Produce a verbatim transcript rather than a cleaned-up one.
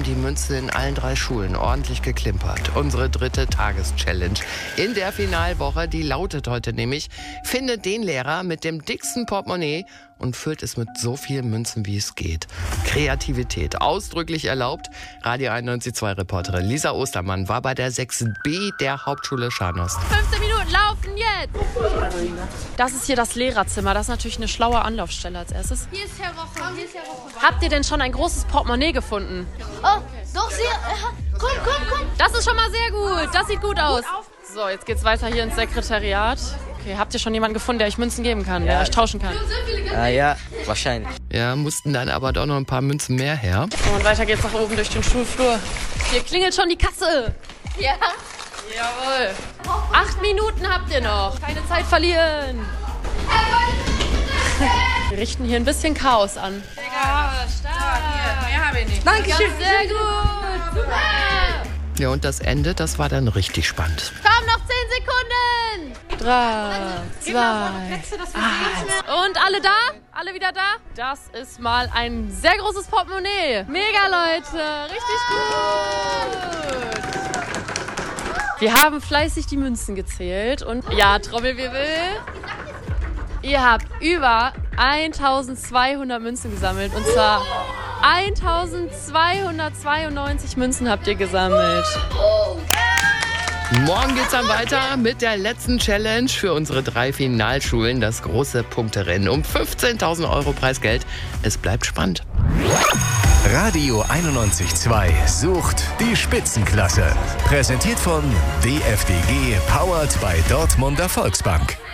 haben die Münzen in allen drei Schulen ordentlich geklimpert. Unsere dritte Tageschallenge in der Finalwoche, die lautet heute nämlich: Finde den Lehrer mit dem dicksten Portemonnaie und füllt es mit so vielen Münzen, wie es geht. Kreativität ausdrücklich erlaubt. Radio einundneunzig Komma zwei Reporterin Lisa Ostermann war bei der sechs B der Hauptschule Scharnhorst. fünfzehn Minuten laufen jetzt! Das ist hier das Lehrerzimmer. Das ist natürlich eine schlaue Anlaufstelle als erstes. Hier ist Herr Woche, hier ist Herr Woche. Habt ihr denn schon ein großes Portemonnaie gefunden? Oh, doch, Sie. Komm, komm, komm. Das ist schon mal sehr gut. Das sieht gut aus. So, jetzt geht's weiter hier ins Sekretariat. Okay, habt ihr schon jemanden gefunden, der euch Münzen geben kann, der euch tauschen kann? Ah, ja, wahrscheinlich. Ja, mussten dann aber doch noch ein paar Münzen mehr her. Und weiter geht's nach oben durch den Schulflur. Hier klingelt schon die Kasse. Ja. Jawohl. Acht Minuten habt ihr noch. Keine Zeit verlieren. Wir richten hier ein bisschen Chaos an. Ja, stark. Hier, mehr habe ich nicht. Dankeschön. Sehr gut. Super. Ja, und das Ende, das war dann richtig spannend. Komm, noch zehn Sekunden. Drei, zwei, eins. Und alle da? Alle wieder da? Das ist mal ein sehr großes Portemonnaie. Mega, Leute. Richtig gut. Wir haben fleißig die Münzen gezählt. Und ja, Trommelwirbel. Ihr habt über eintausendzweihundert Münzen gesammelt. Und zwar eintausendzweihundertzweiundneunzig Münzen habt ihr gesammelt. Morgen geht's dann weiter mit der letzten Challenge für unsere drei Finalschulen. Das große Punkterennen um fünfzehntausend Euro Preisgeld. Es bleibt spannend. Radio einundneunzig Komma zwei sucht die Spitzenklasse. Präsentiert von D F D G, powered by Dortmunder Volksbank.